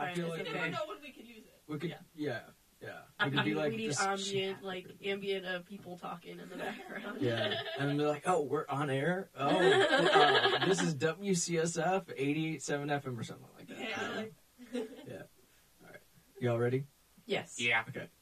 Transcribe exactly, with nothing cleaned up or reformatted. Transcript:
fine. feel It's like okay. We never know when we could use it. we could, Yeah. yeah, yeah. I We could mean, be like we need this. ambient, like ambient uh, people talking in the background. Yeah, and they're like, "Oh, we're on air. Oh, uh, this is W C S F eighty-eight point seven F M or something like that." Yeah. Yeah. All right. Y'all ready? Yes. Yeah. Okay.